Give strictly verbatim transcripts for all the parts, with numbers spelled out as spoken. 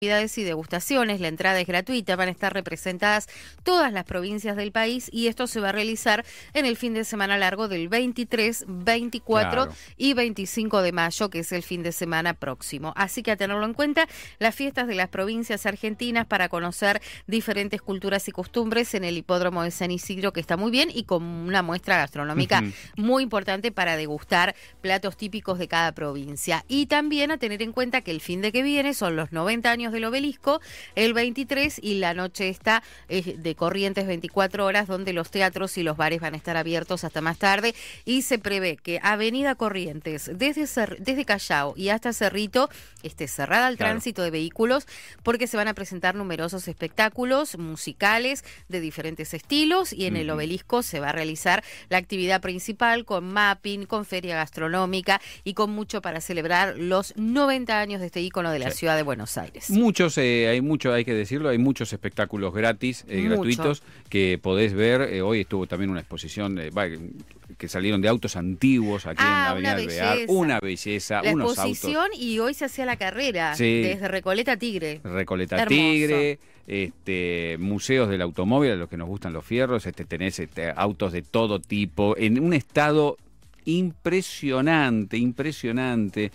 Actividades y degustaciones, la entrada es gratuita, van a estar representadas todas las provincias del país y esto se va a realizar en el fin de semana largo del veintitrés, veinticuatro Claro. y veinticinco de mayo, que es el fin de semana próximo. Así que a tenerlo en cuenta, las fiestas de las provincias argentinas para conocer diferentes culturas y costumbres en el hipódromo de San Isidro, que está muy bien, y con una muestra gastronómica Uh-huh. muy importante para degustar platos típicos de cada provincia. Y también a tener en cuenta que el fin de que viene son los noventa años del Obelisco, el veintitrés, y la noche está eh, de Corrientes veinticuatro horas, donde los teatros y los bares van a estar abiertos hasta más tarde, y se prevé que Avenida Corrientes, desde, Cer- desde Callao y hasta Cerrito, esté cerrada al Claro. tránsito de vehículos, porque se van a presentar numerosos espectáculos musicales de diferentes estilos, y en el Ujú. Obelisco se va a realizar la actividad principal con mapping, con feria gastronómica y con mucho para celebrar los noventa años de este ícono de la Sí. ciudad de Buenos Aires. Muchos, eh, hay mucho, hay que decirlo, hay muchos espectáculos gratis, eh, Mucho. gratuitos, que podés ver. Eh, hoy estuvo también una exposición eh, va, que salieron de autos antiguos aquí Ah, en Avenida una Alvear. belleza. Una belleza, La unos exposición, autos. y hoy se hacía la carrera Sí. desde Recoleta a Tigre. Recoleta Hermoso. Tigre, este, museos del automóvil, a los que nos gustan los fierros, este, tenés este, autos de todo tipo, en un estado impresionante, impresionante.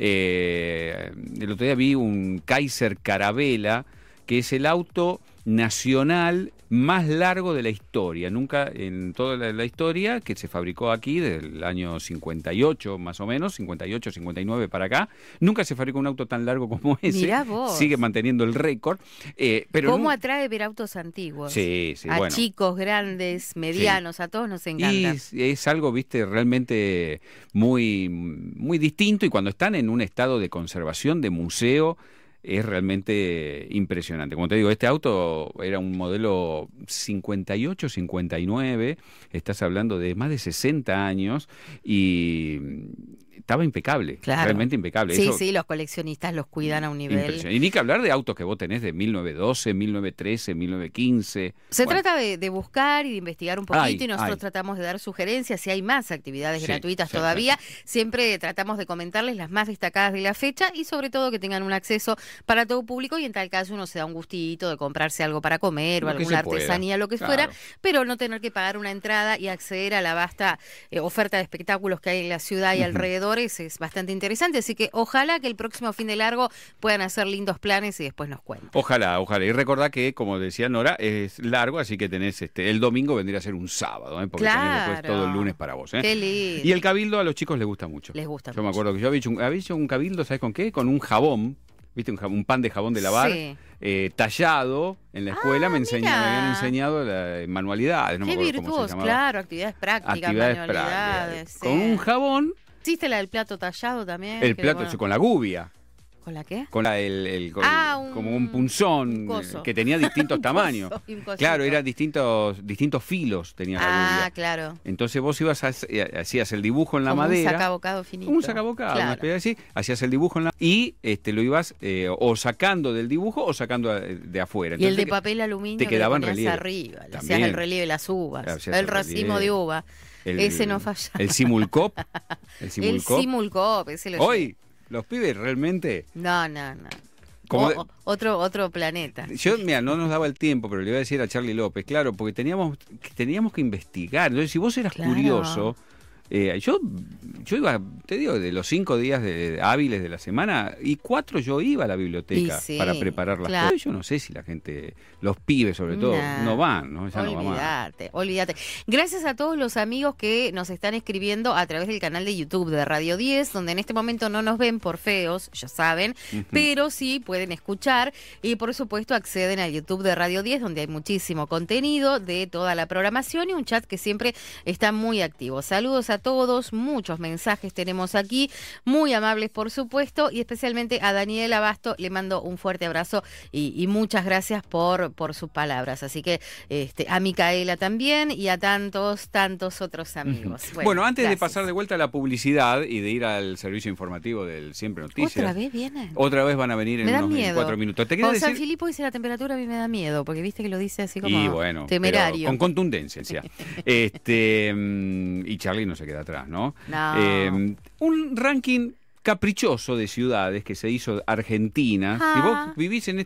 Eh, el otro día vi un Kaiser Carabela, que es el auto nacional más largo de la historia, nunca en toda la, la historia, que se fabricó aquí desde el año cincuenta y ocho más o menos, cincuenta y ocho, cincuenta y nueve para acá, nunca se fabricó un auto tan largo como ese. Mirá vos. Sigue manteniendo el récord. Eh, pero ¿Cómo nu- atrae ver autos antiguos? Sí, sí, a bueno. chicos, grandes, medianos, a todos nos Y encanta. es, es algo, viste, realmente muy, muy distinto, y cuando están en un estado de conservación, de museo, es realmente impresionante. Como te digo, este auto era un modelo cincuenta y ocho, cincuenta y nueve, estás hablando de más de sesenta años, y estaba impecable, Claro. realmente impecable. Sí, Eso, sí, los coleccionistas los cuidan a un nivel. impresionante. Y ni que hablar de autos que vos tenés de mil novecientos doce, mil novecientos trece, mil novecientos quince. Se Bueno, trata de, de buscar y de investigar un poquito, Ay, y nosotros ay. tratamos de dar sugerencias. Si hay más actividades Sí, gratuitas sí, todavía, siempre tratamos de comentarles las más destacadas de la fecha, y sobre todo que tengan un acceso para todo público, y en tal caso uno se da un gustito de comprarse algo para comer o Lo que alguna se pueda. artesanía, lo que Claro. fuera, pero no tener que pagar una entrada y acceder a la vasta eh, oferta de espectáculos que hay en la ciudad y Ujú. alrededores. Es bastante interesante, así que ojalá que el próximo fin de largo puedan hacer lindos planes y después nos cuenten. Ojalá, ojalá. Y recordá que, como decía Nora, es largo, así que tenés este el domingo vendría a ser un sábado, ¿eh? Porque tenés después Claro. todo el lunes para vos. ¿eh? Qué lindo. Y el cabildo a los chicos les gusta mucho. Les gusta Yo me mucho. acuerdo que yo había hecho un, había hecho un cabildo, ¿sabes con qué? Con un jabón, ¿viste? Un, jabón, un pan de jabón de lavar, Sí. eh, tallado en la escuela. Ah, me, enseñó, me mirá. habían enseñado la, manualidades, no me Qué acuerdo cómo se virtuoso, llamaba. claro, actividades prácticas, Actividades manualidades. prácticas. sí. Con un jabón, ¿Existe la del plato tallado también? el Que, plato, bueno, con la gubia. ¿Con la qué? Con la, el, el- con- Ah, un- como un punzón un coso. que tenía distintos Un tamaños. coso y un cosito. Claro, eran distintos distintos filos tenía la Ah, gubia. claro. Entonces vos ibas a, eh, hacías el dibujo en la Como madera. un sacabocado finito. Un sacabocado, Claro. una especie así. Hacías el dibujo en la y este lo ibas eh, o sacando del dibujo o sacando de, de afuera. Y el Entonces, de papel aluminio te que quedaba en le ponías relieve. arriba. Le hacías También. el relieve de las uvas. Claro, hacías El el racimo relieve. de uva. el- Ese no fallaba. El simulcop. El El simulcop. simulcop, ese lo Hoy los pibes realmente No, no, no. Como O- de- o- otro, otro planeta. Yo, mira, no nos daba el tiempo, pero le iba a decir a Charlie López, claro, porque teníamos que, teníamos que investigar. Entonces, si vos eras Claro. curioso, eh, yo, yo iba, te digo, de los cinco días de, de hábiles de la semana, y cuatro yo iba a la biblioteca Y sí, para preparar las claro. cosas. Yo no sé si la gente, los pibes sobre todo, Nah. no van, ¿no? Ya no va más. Olvídate, olvídate. Gracias a todos los amigos que nos están escribiendo a través del canal de YouTube de Radio diez, donde en este momento no nos ven por feos, ya saben, Ujú. pero sí pueden escuchar, y por supuesto acceden al YouTube de Radio diez, donde hay muchísimo contenido de toda la programación y un chat que siempre está muy activo. Saludos a todos, muchos mensajes tenemos aquí, muy amables por supuesto, y especialmente a Daniel Abasto le mando un fuerte abrazo y, y muchas gracias por, por sus palabras. Así que este, a Micaela también y a tantos, tantos otros amigos. Bueno, bueno, antes gracias. de pasar de vuelta a la publicidad y de ir al servicio informativo del Siempre Noticias. ¿Otra vez vienen? Otra vez van a venir en Me da unos miedo. veinticuatro minutos. Te quería Con San decir... Filipo dice la temperatura, a mí me da miedo, porque viste que lo dice así como Y bueno, temerario. pero con contundencia, decía. este, mm, y Charlie no se queda atrás, ¿no? No. Eh, un ranking caprichoso de ciudades que se hizo Argentina. Ah. Si vos vivís en